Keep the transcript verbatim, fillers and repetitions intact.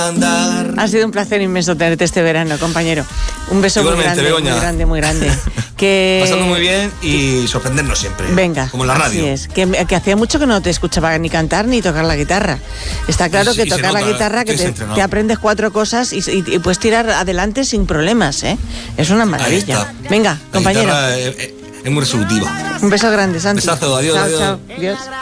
andar. Ha sido un placer inmenso tenerte este verano, compañero. Un beso muy grande, Begoña. muy grande, muy grande. Que... Pasando muy bien y sorprendernos siempre. Venga, como en la radio. así es. Que, que hacía mucho que no te escuchaba ni cantar ni tocar la guitarra. Está claro Sí, que y se tocar nota, la guitarra, que estoy te, entrenado. te aprendes cuatro cosas y, y, y puedes tirar adelante sin problemas, ¿eh? Es una maravilla. está. Venga, La compañero. guitarra es, es muy resolutiva. Un beso grande, Santi. Besazo, adiós, Chao, adiós. chao. Adiós.